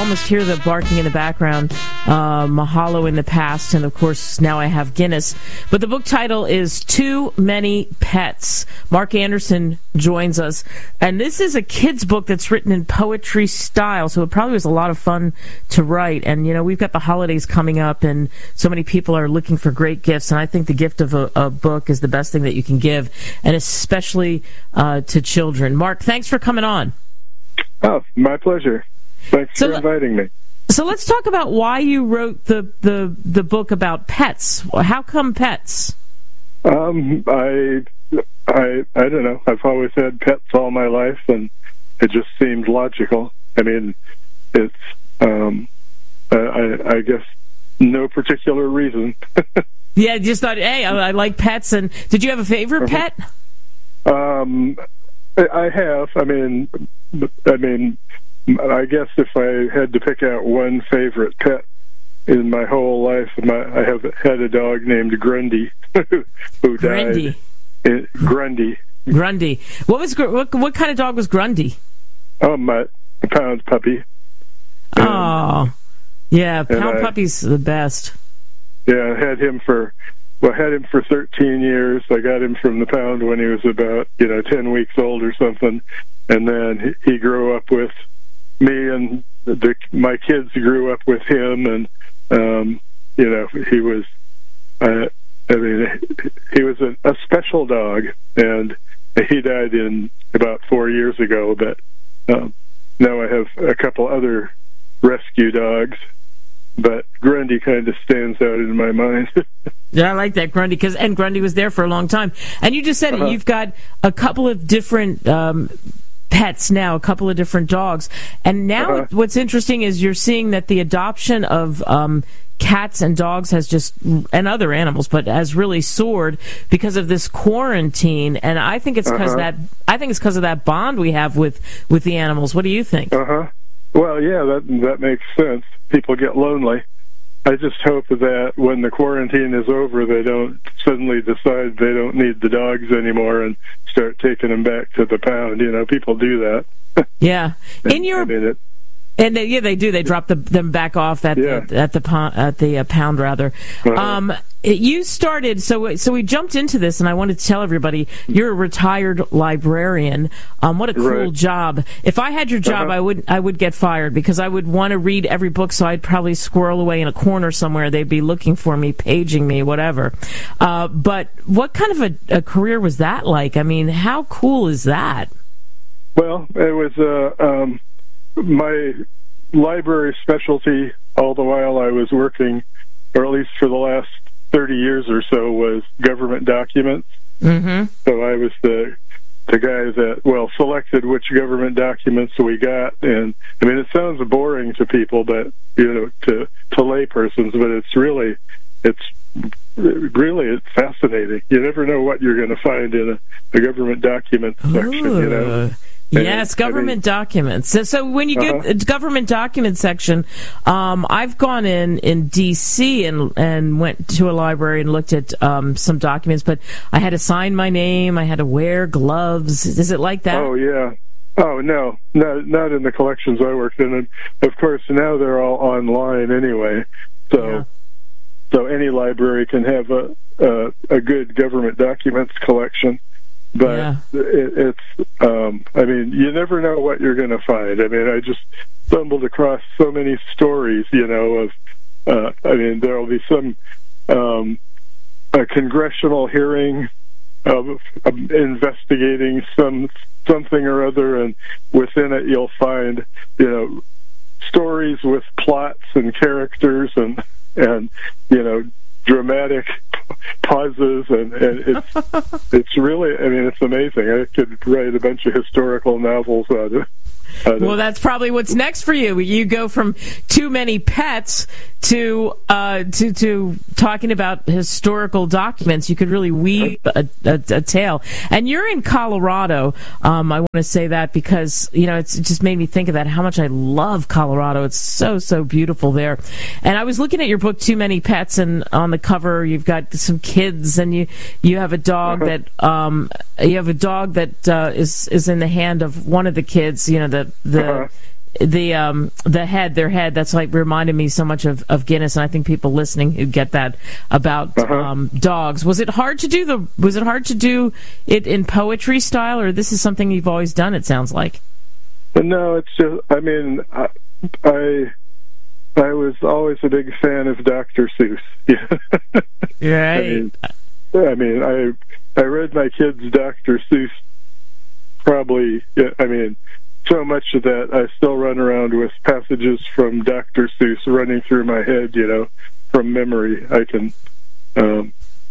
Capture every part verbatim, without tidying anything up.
almost hear the barking in the background. Uh, Mahalo in the past, and of course now I have Guinness. But the book title is Too Many Pets. Mark Anderson joins us, and this is a kid's book that's written in poetry style, so it probably was a lot of fun to write. And you know, we've got the holidays coming up, and so many people are looking for great gifts, and I think the gift of a, a book is the best thing that you can give, and especially uh, to children. Mark, thanks for coming on. Oh, my pleasure. Thanks so, for inviting me. So let's talk about why you wrote the, the, the book about pets. How come pets? Um, I, I, I don't know. I've always had pets all my life, and it just seemed logical. I mean, it's, um, I, I guess, no particular reason. Yeah, I just thought, hey, I, I like pets. And did you have a favorite pet? Um, I have. I mean, I mean, I guess if I had to pick out one favorite pet in my whole life, my, I have had a dog named Grundy who Grundy. died. It, Grundy. Grundy. What was what, what kind of dog was Grundy? Oh, my pound puppy. And, oh, yeah, pound I, puppies are the best. Yeah, I had him for. Well, I had him for thirteen years. I got him from the pound when he was about, you know, ten weeks old or something. And then he, he grew up with me, and the, my kids grew up with him. And, um, you know, he was, uh, I mean, he was a, a special dog. And he died in about four years ago. But um, now I have a couple other rescue dogs. But Grundy kind of stands out in my mind. Yeah, I like that, Grundy, because and Grundy was there for a long time. And you just said uh-huh. it, you've got a couple of different um, pets now, a couple of different dogs. And now uh-huh. what's interesting is you're seeing that the adoption of um, cats and dogs has just, and other animals, but has really soared because of this quarantine. And I think it's because uh-huh. that I think it's because of that bond we have with, with the animals. What do you think? Uh-huh. Well, yeah, that that makes sense. People get lonely. I just hope that when the quarantine is over, they don't suddenly decide they don't need the dogs anymore and start taking them back to the pound. You know, people do that. Yeah. In your... I mean, it, And they, yeah, they do. They drop the, them back off at yeah. the at the pound, at the uh, pound rather. Uh-huh. Um, it, you started so so we jumped into this, and I wanted to tell everybody you're a retired librarian. Um, what a cool right. job! If I had your job, uh-huh. I would I would get fired because I would want to read every book, so I'd probably squirrel away in a corner somewhere. They'd be looking for me, paging me, whatever. Uh, but what kind of a, a career was that like? I mean, how cool is that? Well, it was uh, um, my library specialty all the while I was working, or at least for the last thirty years or so, was government documents. Mm-hmm. So I was the the guy that, well, selected which government documents we got. And, I mean, it sounds boring to people, but, you know, to, to laypersons, but it's really, it's really it's fascinating. You never know what you're going to find in a, a government document section, Ooh. you know. Yes, government I mean, documents. So, so when you uh-huh. get a government document section, um, I've gone in in D C and and went to a library and looked at um, some documents, but I had to sign my name. I had to wear gloves. Is it like that? Oh yeah. Oh no, no, not in the collections I worked in. And of course, now they're all online anyway. So, yeah. so any library can have a a, a good government documents collection. But yeah. it, it's, um, I mean, you never know what you're going to find. I mean, I just stumbled across so many stories, you know, of, uh, I mean, there will be some, um, a congressional hearing of, of investigating some, something or other, and within it you'll find, you know, stories with plots and characters and, and, you know, dramatic pauses, and, and it's it's really, I mean, it's amazing. I could write a bunch of historical novels out of it. Well, that's probably what's next for you. You go from too many pets to uh, to to talking about historical documents. You could really weave a, a, a tale. And you're in Colorado. Um, I want to say that because you know it's, it just made me think of that. How much I love Colorado. It's so so beautiful there. And I was looking at your book, Too Many Pets, and on the cover you've got some kids, and you you have a dog uh-huh. that um, you have a dog that uh, is is in the hand of one of the kids. You know the the. Uh-huh. the um, the head, their head. That's like reminded me so much of, of Guinness, and I think people listening who get that about uh-huh. um, dogs. Was it hard to do the? Was it hard to do it in poetry style, or this is something you've always done? It sounds like. No, it's just. I mean, I I, I was always a big fan of Doctor Seuss. Yeah. Right. I mean, I mean, I I read my kids Doctor Seuss probably. I mean. So much that I still run around with passages from Doctor Seuss running through my head, you know, from memory. I can, um,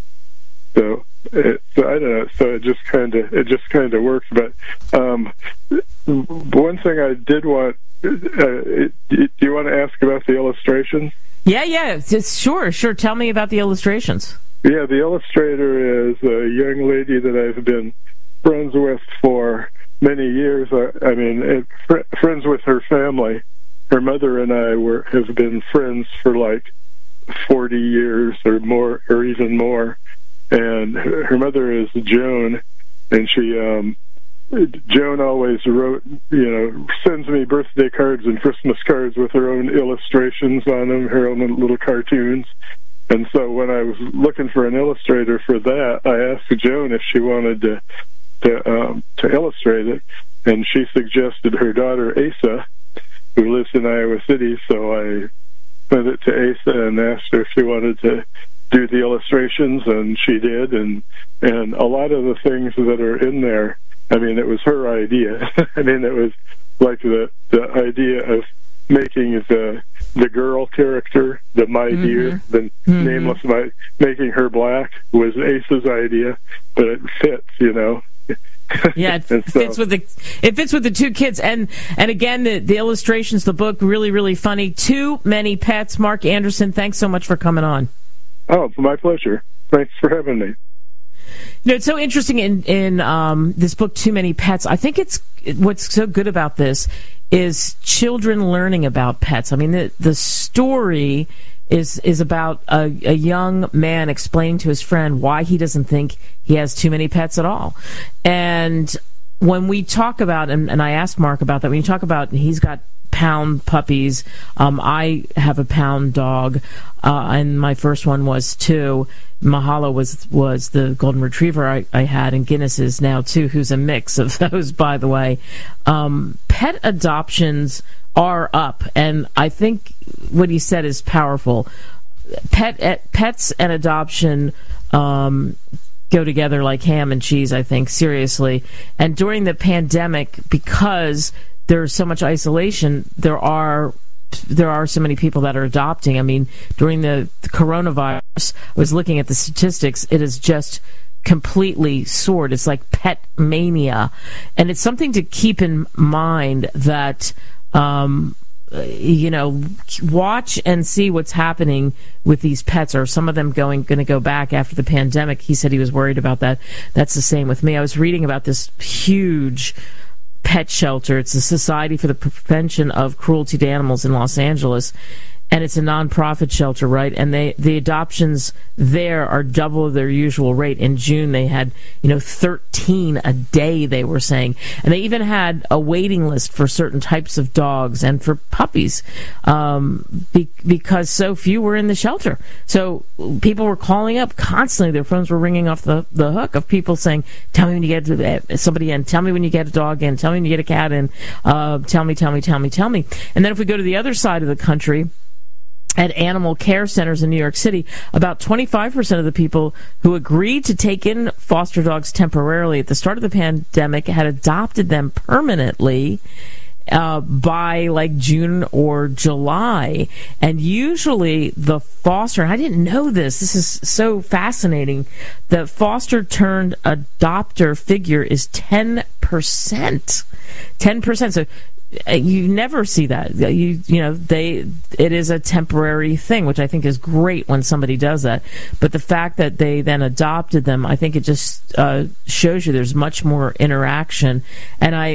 so, it, so I don't know. So it just kind of it just kind of works. But um, one thing I did want, uh, do you want to ask about the illustrations? Yeah, yeah, just, sure, sure. Tell me about the illustrations. Yeah, the illustrator is a young lady that I've been friends with for many years. I, I mean, it, fr- friends with her family. Her mother and I were have been friends for like forty years or more, or even more. And her, her mother is Joan, and she, um, Joan always wrote, you know, sends me birthday cards and Christmas cards with her own illustrations on them, her own little cartoons. And so when I was looking for an illustrator for that, I asked Joan if she wanted to to um, to illustrate it, and she suggested her daughter Asa, who lives in Iowa City. So I sent it to Asa and asked her if she wanted to do the illustrations, and she did. And and a lot of the things that are in there, I mean, it was her idea. I mean, it was like the the idea of making the the girl character, the my mm-hmm. dear, the mm-hmm. nameless my, making her black was Asa's idea, but it fits, you know. Yeah, it so, fits with the it fits with the two kids, and and again the the illustrations, the book, really really funny. Too Many Pets. Mark Anderson, thanks so much for coming on. Oh, my pleasure. Thanks for having me. You know, it's so interesting in in um, this book, Too Many Pets. I think it's what's so good about this is children learning about pets. I mean, the the story is is about a, a young man explaining to his friend why he doesn't think he has too many pets at all. And when we talk about, and, and I asked Mark about that, when you talk about he's got pound puppies, um, I have a pound dog, uh, and my first one was two. Mahalo was was the golden retriever I, I had, and Guinness is now two, who's a mix of those, by the way. Um, pet adoptions are up, and I think what he said is powerful. Pet pets and adoption um, go together like ham and cheese, I think, seriously. And during the pandemic, because there's so much isolation, there are there are so many people that are adopting. I mean, during the, the coronavirus, I was looking at the statistics. It is just completely soared. It's like pet mania, and it's something to keep in mind that. Um, you know, watch and see what's happening with these pets. Are some of them going going to go back after the pandemic? He said he was worried about that. That's the same with me. I was reading about this huge pet shelter. It's the Society for the Prevention of Cruelty to Animals in Los Angeles, and it's a nonprofit shelter, right? And they the adoptions there are double their usual rate. In June, they had, you know, thirteen a day, they were saying. And they even had a waiting list for certain types of dogs and for puppies um, be, because so few were in the shelter. So people were calling up constantly. Their phones were ringing off the, the hook of people saying, tell me when you get somebody in, tell me when you get a dog in, tell me when you get a cat in, uh, tell me, tell me, tell me, tell me. And then if we go to the other side of the country, at animal care centers in New York City, about twenty-five percent of the people who agreed to take in foster dogs temporarily at the start of the pandemic had adopted them permanently uh, by like June or July. And usually the foster, and I didn't know this, this is so fascinating, the foster turned adopter figure is ten percent. ten percent. So you never see that. You you know, they it is a temporary thing, which I think is great when somebody does that. But the fact that they then adopted them, I think it just uh, shows you there's much more interaction. And I